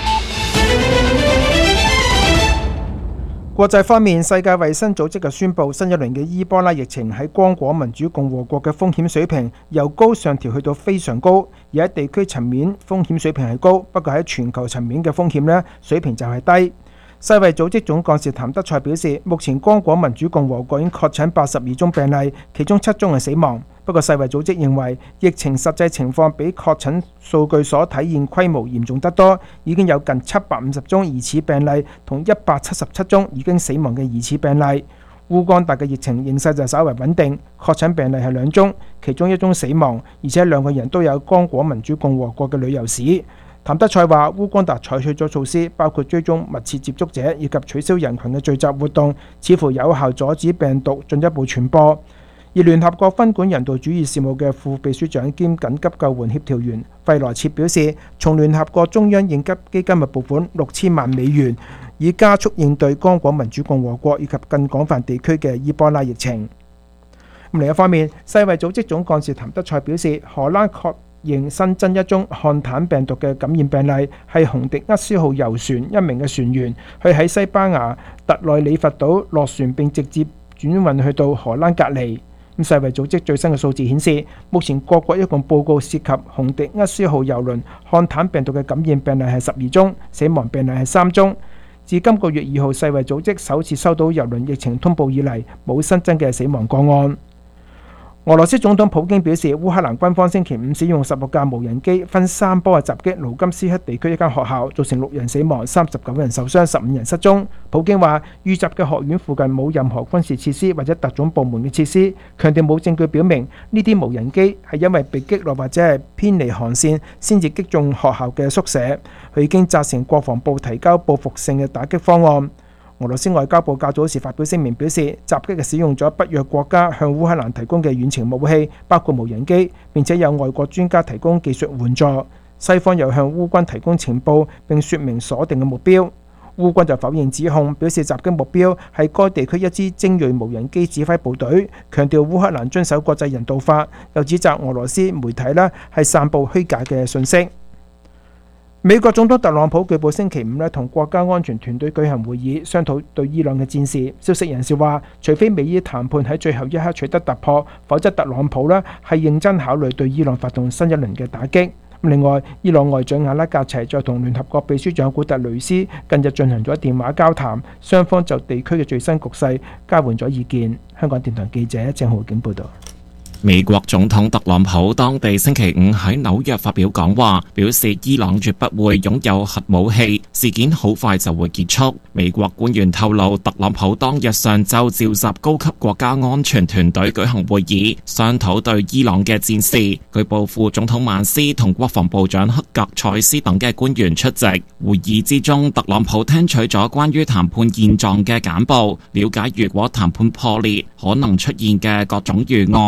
國際方面，世界衛生組織就宣布新一輪嘅伊波拉疫情喺剛果民主共和國嘅風險水平由高上調去到非常高，而喺地區層面風險水平係高，不過喺全球層面嘅風險呢水平就係低。世衛組織總幹事譚德塞表示，目前剛果民主共和國已經確診八十二宗病例，其中七宗係死亡。不過世衛組織認為疫情實際情況比確診數據所體現規模嚴重得多，已經有近七百五十宗疑似病例同一百七十七宗已經死亡嘅疑似病例。烏干達嘅疫情形勢就稍為穩定，確診病例係兩宗，其中一宗死亡，而且兩個人都有剛果民主共和國嘅旅遊史。譚德塞話，烏干達採取咗措施，包括追蹤密切接觸者以及取消人群嘅聚集活動，似乎有效阻止病毒進一步傳播。而聯合國分管人道主義事務嘅副秘書長兼緊急救援協調員費萊切表示，從聯合國中央應急基金嘅撥款六千萬美元，以加速應對剛果民主共和國以及更廣泛地區嘅伊波拉疫情。另一方面，世衛組織總幹事譚德塞表示，荷蘭確認新增一宗漢坦病毒嘅感染病例，係洪迪厄斯號遊船一名嘅船員，佢喺西班牙特內里佛島落船並直接轉運去到荷蘭隔離。咁世衛組織最新嘅數字顯示，目前各國一共報告涉及洪迪厄斯號郵輪漢坦病毒嘅感染病例係十二宗，死亡病例係三宗。自今個月二號世衛組織首次收到郵輪疫情通報以嚟，冇新增嘅死亡個案。俄羅斯總統普京表示，烏克蘭軍方星期五使用十六架無人機分三波嘅襲擊盧甘斯克地區一間學校，造成六人死亡、三十九人受傷、十五人失蹤。普京話，遇襲嘅學院附近冇任何軍事設施或者特種部門嘅設施，強調冇證據表明呢啲無人機係因為被擊落或者係偏離航線先至擊中學校嘅宿舍。佢已經責成國防部提交報復性嘅打擊方案。俄羅斯外交部較早時發表聲明表示，襲擊係使用咗北約國家向烏克蘭提供嘅遠程武器，包括無人機，並且有外國專家提供技術援助。西方又向烏軍提供情報並說明鎖定嘅目標。烏軍就否認指控，表示襲擊目標係該地區一支精鋭無人機指揮部隊，強調烏克蘭遵守國際人道法，又指責俄羅斯媒體呢係散布虛假嘅信息。美國總統特朗普據報星期五咧同國家安全團隊舉行會議，商討對伊朗嘅戰事。消息人士話，除非美伊談判喺最後一刻取得突破，否則特朗普咧係認真考慮對伊朗發動新一輪嘅打擊。另外，伊朗外長阿拉格齊再同聯合國秘書長古特雷斯近日進行咗電話交談，雙方就地區嘅最新局勢交換咗意見。香港電台記者鄭浩景報道。 美國總統特朗普當地星期五喺紐約發表講話，表示伊朗絕不會擁有核武器，事件好快就會結束。美國官員透露，特朗普當日上晝召集高級國家安全團隊舉行會議，商討對伊朗嘅戰事。據報副總統曼斯同國防部長克格塞斯等嘅官員出席會議之中，特朗普聽取咗關於談判現狀嘅簡報，了解如果談判破裂可能出現嘅各種預案。一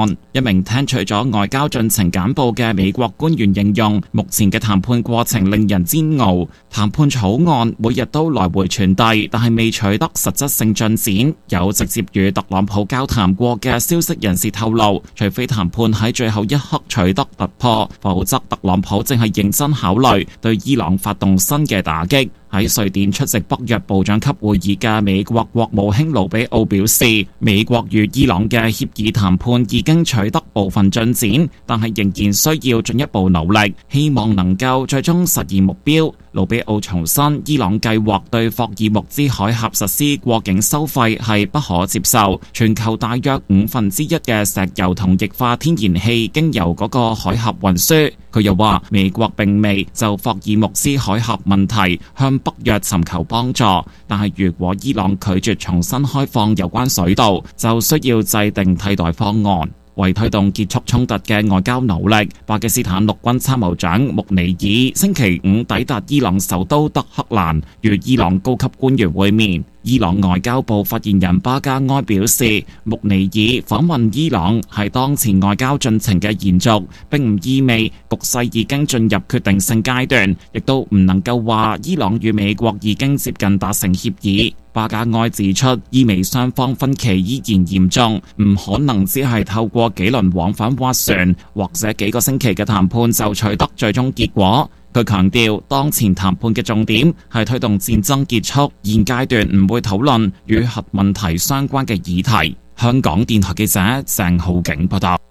名聽取咗外交進程簡報嘅美國官員形容，目前嘅談判過程令人煎熬，談判草案每日都來回傳遞，但係未取得實質性進展。有直接與特朗普交談過嘅消息人士透露，除非談判喺最後一刻取得突破，否則特朗普正係認真考慮對伊朗發動新嘅打擊。喺瑞典出席北約部長級會議嘅美國國務卿盧比奧表示，美國與伊朗嘅協議談判已經取得部分進展，但係仍然需要進一步努力，希望能夠最終實現目標。盧比奧重申，伊朗計劃對霍爾木茲海峽實施過境收費係不可接受。全球大約五分之一嘅石油同液化天然氣經由嗰個海峽運輸。佢又話，美國並未就霍爾木茲海峽問題向北約尋求幫助，但係如果伊朗拒絕重新開放有關水道，就需要制定替代方案。為推動結束衝突嘅外交努力，巴基斯坦陸軍參謀長穆尼爾星期五抵達伊朗首都德黑蘭，與伊朗高級官員會面。伊朗外交部發言人巴加埃表示，穆尼爾訪問伊朗係當前外交進程嘅延續，並唔意味局勢已經進入決定性階段，亦都唔能夠話伊朗與美國已經接近達成協議。巴加埃指出，意味雙方分歧依然嚴重，唔可能只係透過幾輪往返斡旋或者幾個星期嘅談判就取得最終結果。佢強調，當前談判嘅重點係推動戰爭結束，現階段唔會討論與核問題相關嘅議題。香港電台記者鄭浩景報道。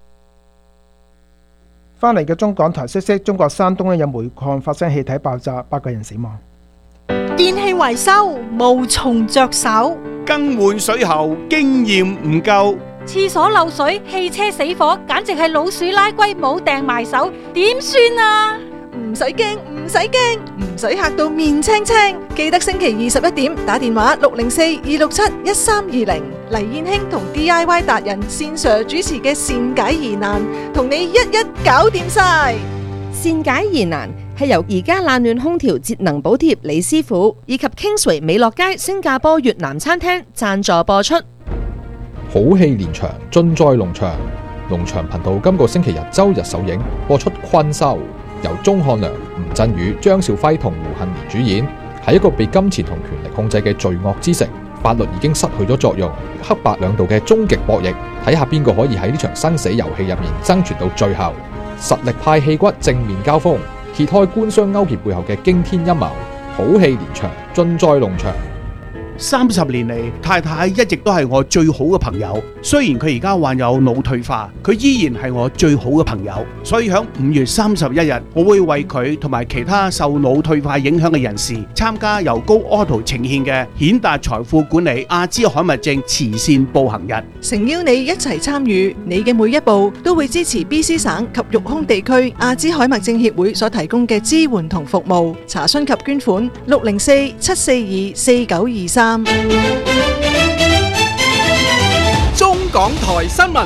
翻嚟嘅中港台消息，中國山東有煤礦發生氣體爆炸，八個人死亡。 電器維修無從着手， 更換水喉經驗唔夠， 廁所漏水、汽車死火，簡直係老鼠拉龜冇掟埋手，點算啊？ 唔使驚，唔使驚，唔使嚇到面青青。記得星期二十一點打電話六零四二六七一三二零，黎燕興同 D I Y 達人線 Sir 主持嘅善解疑難，同你一一搞掂晒。 善解疑難係由而家冷暖空調節能補貼李師傅以及 Kingsway 美樂街新加坡越南餐廳贊助播出。 好戲連場，盡在農場。農場頻道今個星期日周日首映播出《困獸》，由鐘漢良、吳鎮宇、張兆輝同胡杏兒主演。喺一個被金錢同權力控制嘅罪惡之城，法律已經失去咗作用，黑白兩道嘅終極博弈，睇下邊個可以喺呢場生死遊戲入面生存到最後。實力派氣骨正面交鋒，揭開官商勾結背後嘅驚天陰謀，好戲連場，盡在農場。 三十年嚟，太太一直都係我最好嘅朋友。雖然佢而家患有腦退化，佢依然係我最好嘅朋友。所以喺五月三十一日，我會為佢同埋其他受腦退化影響嘅人士參加由高 Auto 呈獻嘅顯達財富管理阿茲海默症慈善步行日， 誠邀你一齊參與。你嘅每一步都會支持 B C 省及育空地區阿茲海默症協會所提供嘅支援同服務。查詢及捐款六零四七四二四九二三。 中港台新聞。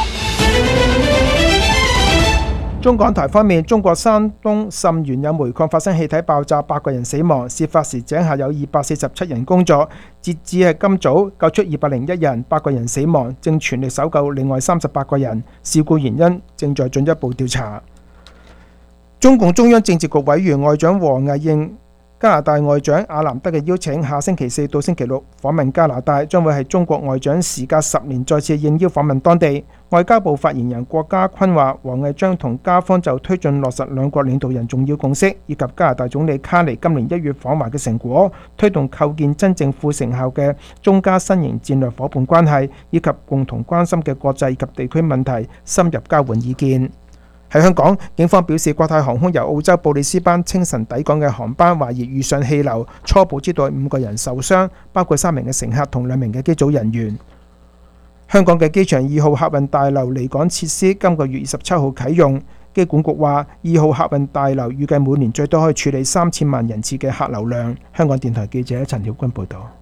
中港台方面，中國山東沁源有煤礦發生氣體爆炸，八個人死亡。事發時井下有二百四十七人工作，截至係今早救出二百零一人，八個人死亡，正全力搜救另外三十八個人。事故原因正在進一步調查。中共中央政治局委員外長王毅應加拿大外長阿南德嘅邀請，下星期四到星期六訪問加拿大，將會係中國外長時隔十年再次應邀訪問當地。外交部發言人郭家坤話，王毅將同加方就推進落實兩國領導人重要共識，以及加拿大總理卡尼今年一月訪華嘅成果，推動構建真正富成效嘅中加新型戰略夥伴關係，以及共同關心嘅國際及地區問題，深入交換意見。喺香港，警方表示國泰航空由澳洲布里斯班清晨抵港嘅航班懷疑遇上氣流，初步知道五個人受傷，包括三名嘅乘客同兩名嘅機組人員。香港嘅機場二號客運大樓離港設施今個月二十七號啟用，機管局話二號客運大樓預計每年最多可以處理三千萬人次嘅客流量。香港電台記者陳曉君報導。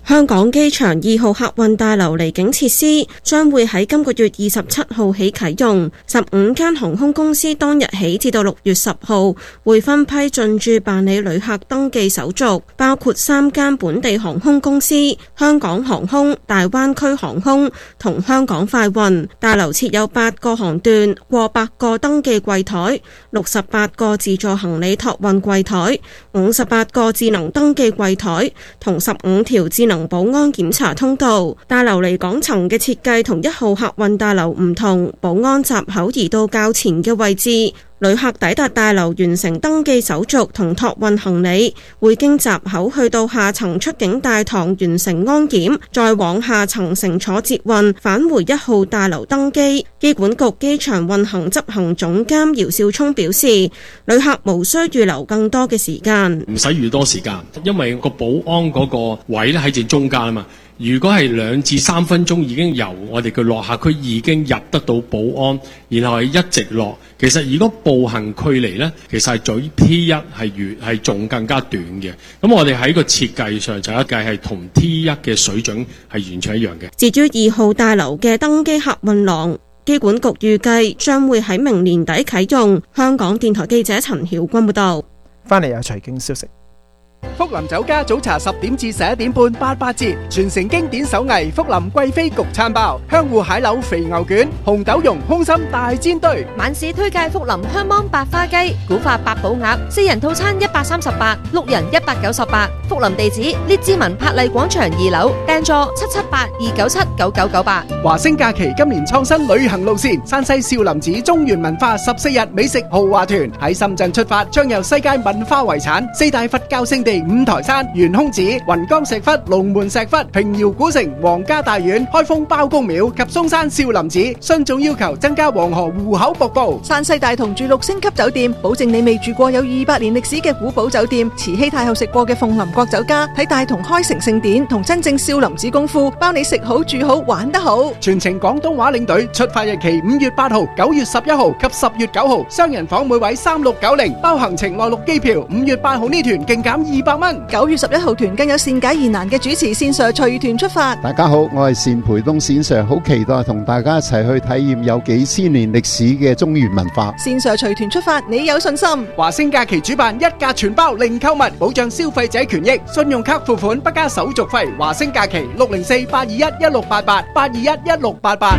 香港機場二號客運大樓離境設施將會喺今個月二十七號起啟用，十五間航空公司當日起至到六月十號會分批進駐辦理旅客登記手續，包括三間本地航空公司、香港航空、大灣區航空同香港快運。大樓設有八個航段、過百個登記櫃台、六十八個自助行李託運櫃台、五十八個智能登記櫃台同十五條智能保安檢查通道。大樓離港層嘅設計同一號客運大樓唔同，保安閘口移到較前嘅位置。旅客抵達大樓完成登記手續同託運行李，會經閘口去到下層出境大堂完成安檢，再往下層乘坐捷運返回一號大樓登機。機管局機場運行執行總監姚少聰表示，旅客無需預留更多嘅時間， 唔使預多時間，因為個保安嗰個位咧喺正中間啊嘛。如果係兩至三分鐘已經由我哋嘅落客區已經入得到保安，然後係一直落。其實如果步行距離呢，其實係最 T 一係越係仲更加短嘅。咁我哋喺個設計上就一計係同 T 一嘅水準係完全一樣嘅。 至於二號大樓嘅登機客運廊，機管局預計將會喺明年底啟用。香港電台記者陳曉君報道。 翻嚟有財經消息。 福林酒家早茶十點至十一點半八八折，傳承經典手藝福林貴妃焗餐包、香芋蟹柳肥牛卷、紅豆蓉空心大煎堆。 晚市推介福林香芒白花雞、古法八寶鴨，四人套餐一百三十八，六人一百九十八。福林地址：列治文柏麗廣場二樓，訂座七七八二九七九九九八。 華星假期今年創新旅行路線，山西少林寺中原文化十四日美食豪華團喺深圳出發，將遊世界文化遺產、四大佛教聖地五台山、懸空寺、雲岡石窟、龍門石窟、平遙古城、皇家大院、開封包公廟及嵩山少林寺。徇眾要求增加黃河湖口瀑布。 山西大同住六星級酒店，保證你未住過有二百年歷史嘅古堡酒店。慈禧太后食過嘅鳳林國酒家，睇大同開城聖典同真正少林寺功夫，包你食好住好玩得好。 全程廣東話領隊，出發日期五月八號、九月十一號及十月九號，雙人房每位三六九零，包行程內陸機票。五月八號呢團勁減二百蚊。 九月十一號團更有善解疑難嘅主持線上隨團出發。 大家好，我係單培東線上，好期待同大家一齊去體驗有幾千年歷史嘅中原文化。 線上隨團出發，你有信心？ 華星假期主辦一價全包零購物，保障消費者權益，信用卡付款不加手續費。華星假期六零四八二一一六八八八二一一六八八。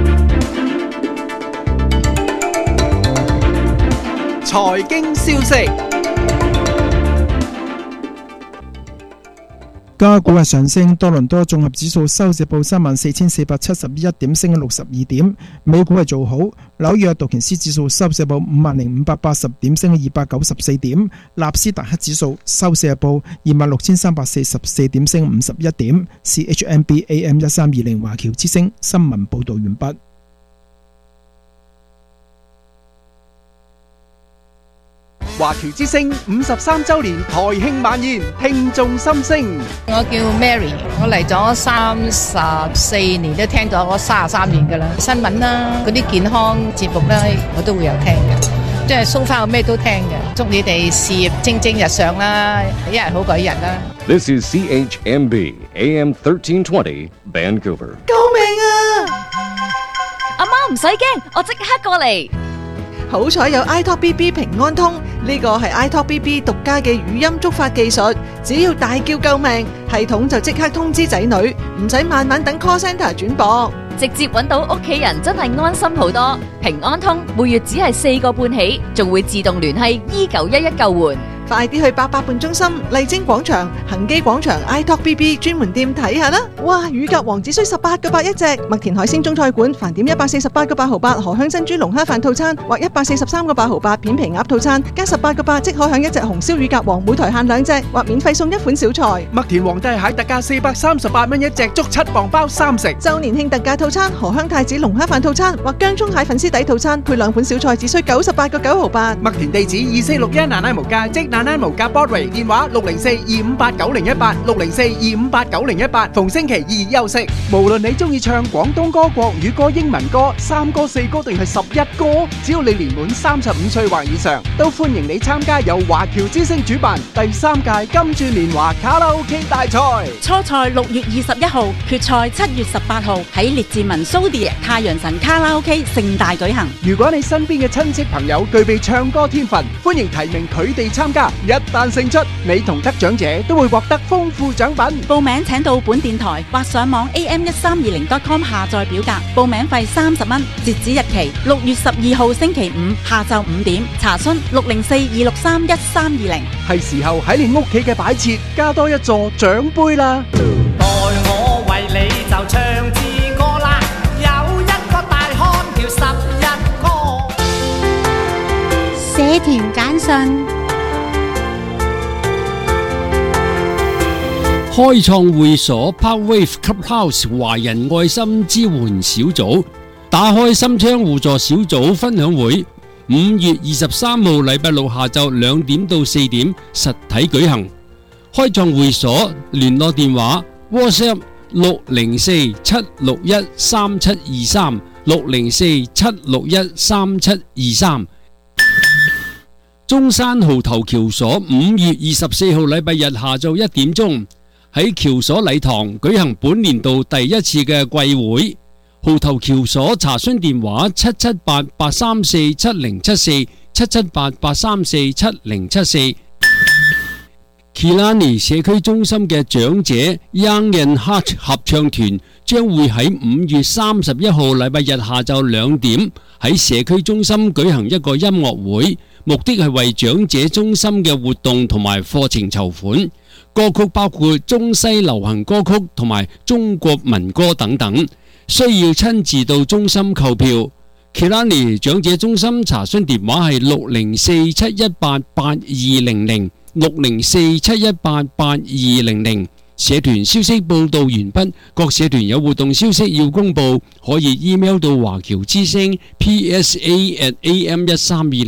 財經消息。 加股係上升，多倫多綜合指數收市報三萬四千四百七十一點，升六十二點。美股係做好，紐約道瓊斯指數收市報五萬零五百八十點，升二百九十四點。納斯達克指數收市報二萬六千三百四十四點，升五十一點。C H M B A M 一三二零華僑之聲新聞報導完畢。 華僑之聲五十三週年台慶晚宴，聽眾心聲。 我叫 Mary， 我嚟咗三十四年，都聽咗我三十三年噶啦。新聞啦，嗰啲健康節目啦，我都會有聽嘅。即係蘇花我咩都聽嘅。祝你哋事業蒸蒸日上啦，一日好過一日啦。 This is C H M B A M thirteen twenty Vancouver。 救命啊！ 阿媽唔使驚，我即刻過嚟。 好彩有 iTalk B B 平安通，呢個係 iTalk B B 獨家嘅語音觸發技術，只要大叫救命，系統就即刻通知仔女，唔使慢慢等 call centre 轉播， 直接揾到屋企人，真係安心好多。平安通每月只係四個半起，仲會自動聯繫一九一一救援。 快啲去八佰伴中心、麗晶廣場、恒基廣場 iTalk B B 專門店睇下啦！哇，乳鴿王只需十八個八一隻，麥田海鮮中菜館飯點一百四十八個八毫八，河香珍珠龍蝦飯套餐或一百四十三個八毫八片皮鴨套餐，加十八個八即可享一隻紅燒乳鴿王，每台限兩隻，或免費送一款小菜。 麥田皇帝蟹特價四百三十八蚊一隻，足七磅包三食。 周年慶特價套餐，河香太子龍蝦飯套餐或薑蔥蟹粉絲底套餐，配兩款小菜只需九十八個九毫八。 麥田地址二四六一南奶無街，即 Nanan 無價 Broadway 電話六零四二五八九零一八六零四二五八九零一八，逢星期二休息。無論你中意唱廣東歌、國語歌、英文歌、三歌、四歌定係十一歌，只要你年滿三十五歲或以上，都歡迎你參加由華僑之星主辦第三屆金鑽年華卡拉 OK 大賽。 初賽六月二十一號，決賽七月十八號喺列治文蘇迪太陽神卡拉 OK 盛大舉行。 如果你身邊嘅親戚朋友具備唱歌天分，歡迎提名佢哋參加。一旦勝出，你同得獎者都會獲得豐富獎品。 報名請到本電台或上網 A M 一三二零 dot com 下載表格，報名費三十蚊，截止日期六月十二號星期五下晝五點。查詢六零四二六三一三二零。 係時候喺你屋企嘅擺設加多一座獎杯啦！ 待我為你就唱支歌啦，有一個大漢叫十一哥。 社團簡訊。開創會所 Parkwave Clubhouse 華人愛心支援小組打開心窗互助小組分享會，五月二十三號禮拜六下晝兩點到四點實體舉行。開創會所聯絡電話 WhatsApp 六零四七六一三七二三六零四七六一三七二三。中山蠔頭橋所五月二十四號禮拜日下晝一點鐘喺橋所禮堂舉行本年度第一次嘅季會。蠔頭橋所查詢電話七七八八三四七零七四七七八八三四七零七四。Killarney 社區中心嘅長者 Young and Heart 合唱團將會喺五月三十一號禮拜日下晝兩點喺社區中心舉行一個音樂會，目的係為長者中心嘅活動同埋課程籌款。歌曲包括中西流行歌曲同埋中國民歌等等，需要親自到中心購票。Killarney 長者中心查詢電話係六零四七一八八二零零六零四七一八八二零零。社團消息報道完畢，各社團有活動消息要公佈，可以 email 到華僑之聲 P S A at A M 一三二零。